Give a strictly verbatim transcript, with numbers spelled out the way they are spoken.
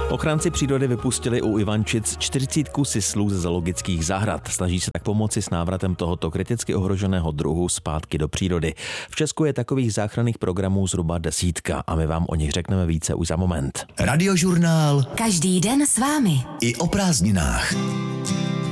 Ochránci přírody vypustili u Ivančic čtyřicítku sislů ze zoologických zahrad. Snaží se tak pomoci s návratem tohoto kriticky ohroženého druhu zpátky do přírody. V Česku je takových záchranných programů zhruba desítka a my vám o nich řekneme více už za moment. Radiožurnál. Každý den s vámi. I o prázdninách.